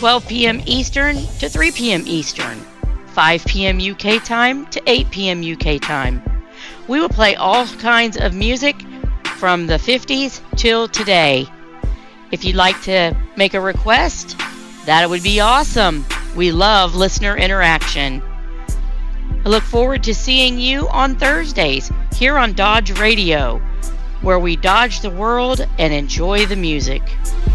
12 p.m. Eastern to 3 p.m. Eastern, 5 p.m. UK time to 8 p.m. UK time. We will play all kinds of music from the 50s till today. If you'd like to make a request, that would be awesome. We love listener interaction. I look forward to seeing you on Thursdays here on Dodge Radio, where we dodge the world and enjoy the music.